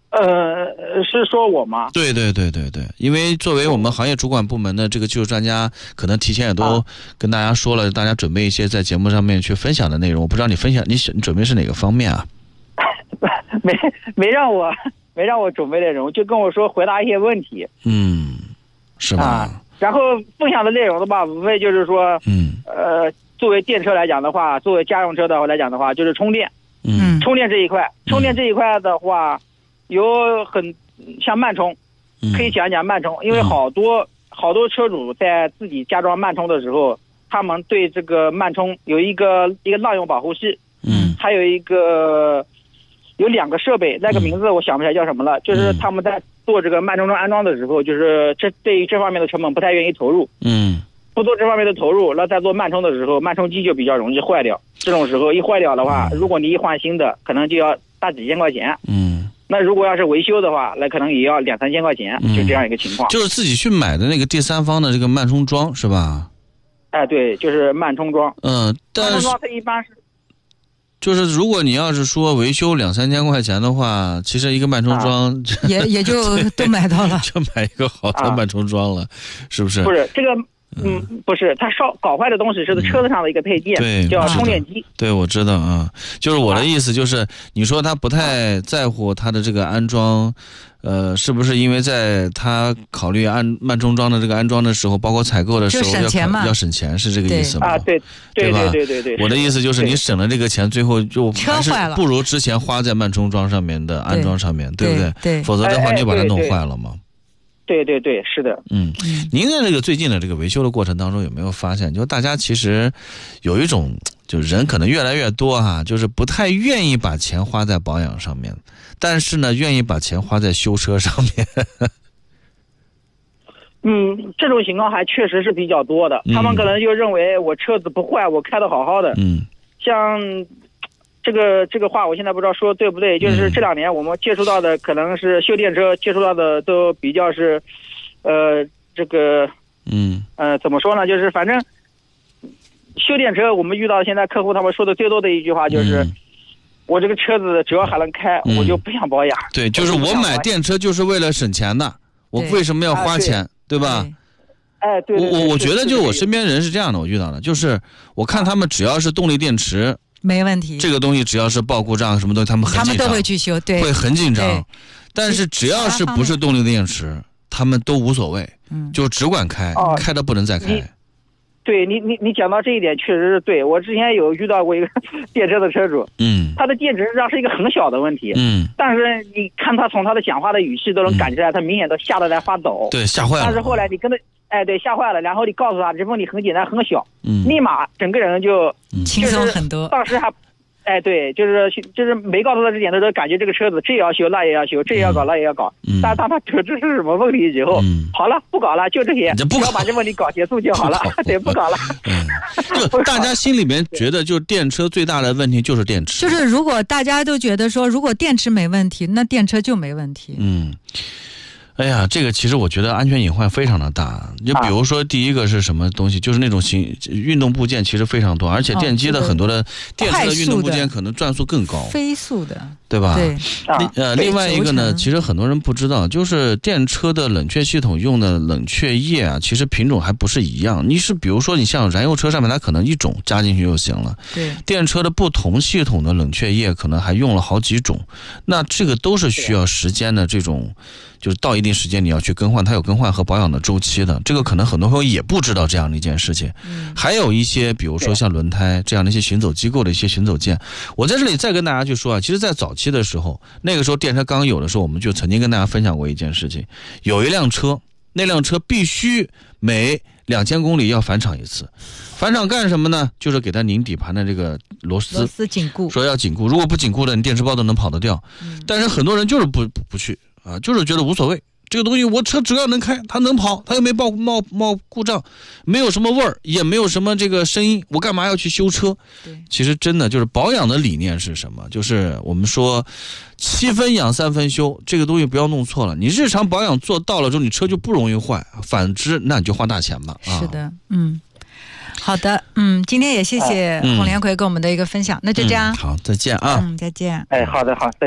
是说我吗？ 对，因为作为我们行业主管部门的这个技术专家，可能提前也都跟大家说了，大家准备一些在节目上面去分享的内容。我不知道你准备是哪个方面啊？ 没让我准备内容，就跟我说回答一些问题。 是吧？ 然后分享的内容的话，无非就是说，作为电车来讲的话，作为家用车的来讲的话，就是充电。充电这一块的话，有像慢充，可以讲一讲慢充，因为好多车主在自己加装慢充的时候，他们对这个慢充有一个浪用保护器，还有有2个设备，那个名字我想不起来叫什么了，就是他们在做这个慢充桩安装的时候，就是对于这方面的成本不太愿意投入，不做这方面的投入，那在做慢充的时候，慢充机就比较容易坏掉。这种时候一坏掉的话，如果你一换新的，可能就要大几千块钱。那如果要是维修的话，那可能也要2-3千块钱，就这样一个情况。 就是自己去买的那个第三方的这个慢充桩是吧？ 对，就是慢充桩。慢充桩它一般是。 就是如果你要是说维修2-3千块钱的话，其实一个慢充桩也就都买到了， 就买一个好的慢充桩了，是不是？ 不是这个。不是，它搞坏的东西是车子上的一个配件，叫充电机。 对，我知道啊，就是我的意思就是，你说他不太在乎他的这个安装，是不是因为在他考虑慢充桩的这个安装的时候，包括采购的时候要省钱，是这个意思吗？ 对吧？ 对。 我的意思就是，你省了这个钱，最后就还是不如之前花在慢充桩上面的安装上面，对不对？ 对。 否则的话，你就把它弄坏了嘛。 对，是的。 您在这个最近的这个维修的过程当中，有没有发现，就大家其实有一种，就人可能越来越多就是不太愿意把钱花在保养上面，但是呢，愿意把钱花在修车上面。 这种情况还确实是比较多的。他们可能就认为我车子不坏，我开得好好的。像这个话我现在不知道说对不对，就是这2年我们接触到的可能是修电车接触到的都比较是怎么说呢，就是反正修电车我们遇到现在客户他们说的最多的一句话就是我这个车子只要还能开我就不想保养。 对，就是我买电车就是为了省钱的，我为什么要花钱，对吧？ 对。 我觉得就我身边人是这样的，我遇到的就是我看他们只要是动力电池没问题， 这个东西只要是报故障什么东西，他们都会去修，对， 会很紧张。但是只要是不是动力电池，他们都无所谓，就只管开，开的不能再开。 对你讲到这一点确实是对，我之前有遇到过一个电车的车主，他的电池上是一个很小的问题，但是你看他从他的讲话的语气都能感觉出来，他明显都吓得在发抖， 对，吓坏了。 但是后来你跟他。对，吓坏了。然后你告诉他这问题很简单很小，立马整个人就轻松很多。 当时还，对，就是没告诉他这点的时候，感觉这个车子这也要修那也要修，这也要搞那也要搞。但当他得知是什么问题以后，好了，不搞了，就这些，只要把这问题搞结束就好了。对，不搞了。 就大家心里面觉得，就电车最大的问题就是电池。 就是如果大家都觉得说，如果电池没问题，那电车就没问题。 哎呀，这个其实我觉得安全隐患非常的大。就比如说第一个是什么东西，就是那种运动部件其实非常多，而且电机的很多的电车的运动部件可能转速更高， 飞速的， 对吧？ 对。 另外一个呢，其实很多人不知道，就是电车的冷却系统用的冷却液啊，其实品种还不是一样。你是比如说你像燃油车上面，它可能一种加进去就行了。 对。 电车的不同系统的冷却液可能还用了好几种，那这个都是需要时间的这种。就是到一定时间你要去更换，它有更换和保养的周期的，这个可能很多朋友也不知道这样的一件事情。还有一些比如说像轮胎这样的一些行走机构的一些行走件，我在这里再跟大家去说其实在早期的时候，那个时候电车刚有的时候，我们就曾经跟大家分享过一件事情，有一辆车，那辆车必须每2000公里要返厂一次。返厂干什么呢？就是给它拧底盘的这个螺丝紧固， 说要紧固，如果不紧固的你电池包都能跑得掉。但是很多人就是不去就是觉得无所谓，这个东西我车只要能开，它能跑，它又没冒故障，没有什么味儿，也没有什么这个声音，我干嘛要去修车？其实真的就是保养的理念是什么？就是我们说7分养3分修，这个东西不要弄错了。你日常保养做到了之后，你车就不容易坏，反之那你就花大钱吧。 是的，好的，今天也谢谢洪连奎跟我们的一个分享，那就这样。 好，再见啊。 再见。 好的，好，再见。